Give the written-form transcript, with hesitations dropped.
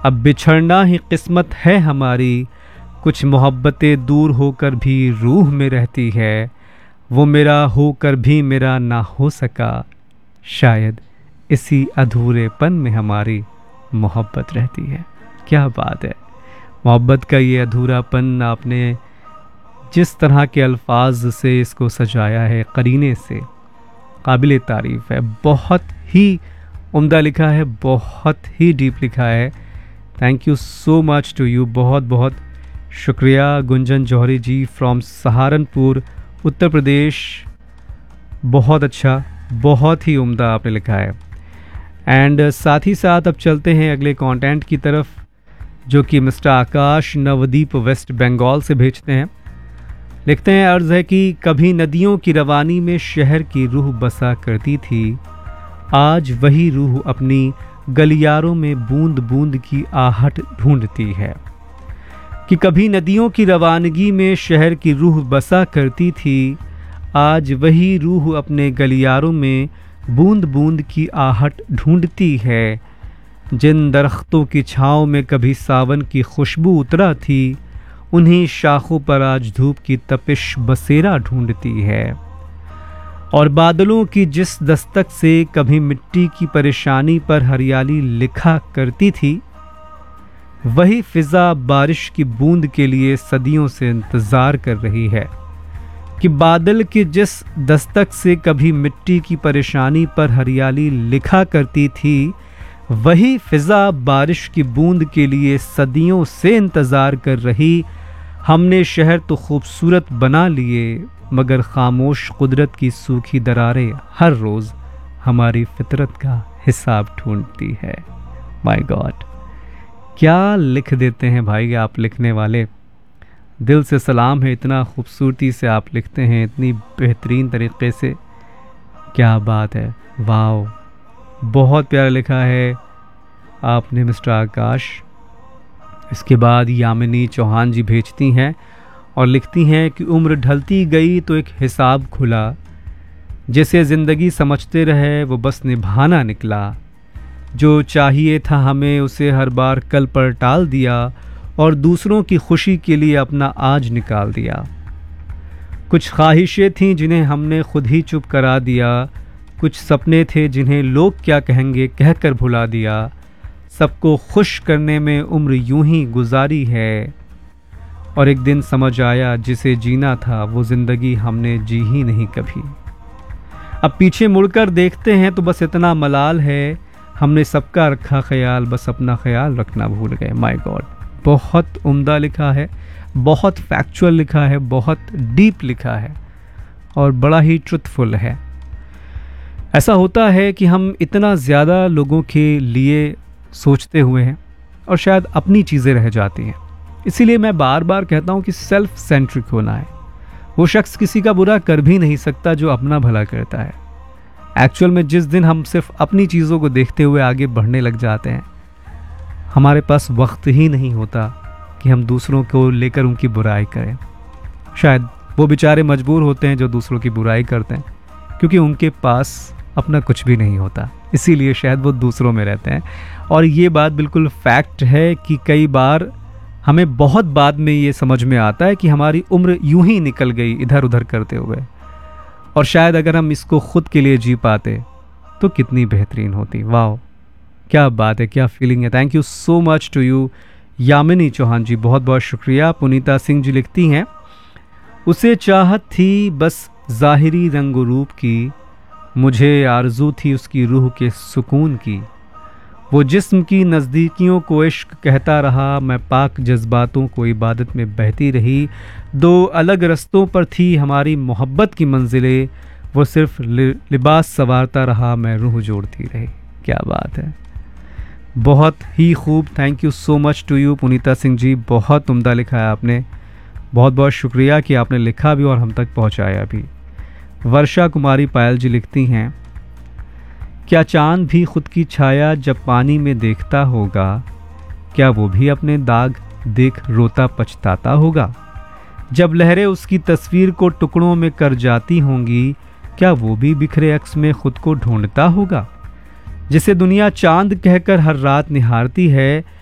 अब बिछड़ना ही किस्मत है हमारी, कुछ मोहब्बतें दूर होकर भी रूह में रहती है, वो मेरा होकर भी मेरा ना हो सका, शायद इसी अधूरेपन में हमारी मोहब्बत रहती है। क्या बात है, मोहब्बत का ये अधूरापन आपने जिस तरह के अल्फाज से इसको सजाया है, करीने से, काबिल तारीफ़ है। बहुत ही उम्दा लिखा है, बहुत ही डीप लिखा है। Thank you so much to you, बहुत बहुत शुक्रिया गुंजन जौहरी जी फ्रॉम सहारनपुर उत्तर प्रदेश। बहुत अच्छा, बहुत ही उम्दा आपने लिखा है। एंड साथ ही साथ अब चलते हैं अगले कंटेंट की तरफ, जो कि मिस्टर आकाश नवदीप वेस्ट बंगाल से भेजते हैं। लिखते हैं, अर्ज़ है कि कभी नदियों की रवानी में शहर की रूह बसा करती थी, आज वही रूह अपनी गलियारों में बूंद बूंद की आहट ढूंढती है। कि कभी नदियों की रवानगी में शहर की रूह बसा करती थी, आज वही रूह अपने गलियारों में बूंद बूंद की आहट ढूंढती है। जिन दरख्तों की छाँव में कभी सावन की खुशबू उतरा थी, उन्हीं शाखों पर आज धूप की तपिश बसेरा ढूंढती है। और बादलों की जिस दस्तक से कभी मिट्टी की परेशानी पर हरियाली लिखा करती थी, वही फिजा बारिश की बूंद के लिए सदियों से इंतजार कर रही है। कि बादल की जिस दस्तक से कभी मिट्टी की परेशानी पर हरियाली लिखा करती थी, वही फिजा बारिश की बूंद के लिए सदियों से इंतजार कर रही। हमने शहर तो खूबसूरत बना लिए, मगर खामोश कुदरत की सूखी दरारें हर रोज़ हमारी फितरत का हिसाब ढूंढती है। माय गॉड, क्या लिख देते हैं भाई आप लिखने वाले। दिल से सलाम है, इतना खूबसूरती से आप लिखते हैं, इतनी बेहतरीन तरीक़े से। क्या बात है, वाओ, बहुत प्यारा लिखा है आपने मिस्टर आकाश। इसके बाद यामिनी चौहान जी भेजती हैं और लिखती हैं कि उम्र ढलती गई तो एक हिसाब खुला, जिसे ज़िंदगी समझते रहे वो बस निभाना निकला। जो चाहिए था हमें उसे हर बार कल पर टाल दिया, और दूसरों की खुशी के लिए अपना आज निकाल दिया। कुछ ख्वाहिशें थीं जिन्हें हमने खुद ही चुप करा दिया, कुछ सपने थे जिन्हें लोग क्या कहेंगे कहकर भुला दिया। सबको खुश करने में उम्र यूं ही गुजारी है, और एक दिन समझ आया जिसे जीना था वो ज़िंदगी हमने जी ही नहीं कभी। अब पीछे मुड़कर देखते हैं तो बस इतना मलाल है, हमने सबका रखा ख्याल, बस अपना ख्याल रखना भूल गए। माय गॉड, बहुत उम्दा लिखा है, बहुत फैक्चुअल लिखा है, बहुत डीप लिखा है और बड़ा ही ट्रुथफुल है। ऐसा होता है कि हम इतना ज़्यादा लोगों के लिए सोचते हुए हैं और शायद अपनी चीज़ें रह जाती हैं। इसीलिए मैं बार बार कहता हूँ कि सेल्फ सेंट्रिक होना है। वो शख्स किसी का बुरा कर भी नहीं सकता जो अपना भला करता है। एक्चुअल में जिस दिन हम सिर्फ अपनी चीज़ों को देखते हुए आगे बढ़ने लग जाते हैं, हमारे पास वक्त ही नहीं होता कि हम दूसरों को लेकर उनकी बुराई करें। शायद वो बेचारे मजबूर होते हैं जो दूसरों की बुराई करते हैं, क्योंकि उनके पास अपना कुछ भी नहीं होता, इसीलिए शायद वो दूसरों में रहते हैं। और ये बात बिल्कुल फैक्ट है कि कई बार हमें बहुत बाद में ये समझ में आता है कि हमारी उम्र यूं ही निकल गई इधर उधर करते हुए, और शायद अगर हम इसको खुद के लिए जी पाते तो कितनी बेहतरीन होती। वाह, क्या बात है, क्या फीलिंग है। Thank you so much to you Yamini Chauhan जी, बहुत बहुत शुक्रिया। पुनीता सिंह जी लिखती हैं, उसे चाहत थी बस ज़ाहिरी रंग रूप की, मुझे आरज़ू थी उसकी रूह के सुकून की। वो जिस्म की नज़दीकियों को इश्क कहता रहा, मैं पाक जज्बातों को इबादत में बहती रही। दो अलग रस्तों पर थी हमारी मोहब्बत की मंजिलें, वो सिर्फ लिबास संवारता रहा, मैं रूह जोड़ती रही। क्या बात है, बहुत ही खूब। Thank you so much to you पुनीता सिंह जी, बहुत उम्दा लिखा है आपने। बहुत बहुत शुक्रिया कि आपने लिखा भी और हम तक पहुंचाया भी। वर्षा कुमारी पायल जी लिखती हैं, क्या चांद भी खुद की छाया जब पानी में देखता होगा, क्या वो भी अपने दाग देख रोता पछताता होगा। जब लहरें उसकी तस्वीर को टुकड़ों में कर जाती होंगी, क्या वो भी बिखरे अक्स में खुद को ढूंढता होगा। जिसे दुनिया चांद कहकर हर रात निहारती है,